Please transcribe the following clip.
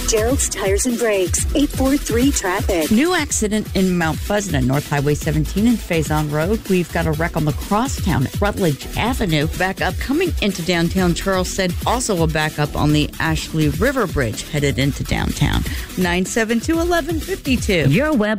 Gerald's Tires and Brakes, 843-TRAFFIC. New accident in Mount Pleasant, North Highway 17 and Faison Road. We've got a wreck on the crosstown at Rutledge Avenue. Backup coming into downtown Charleston. Also a backup on the Ashley River Bridge headed into downtown. 972-1152. Your web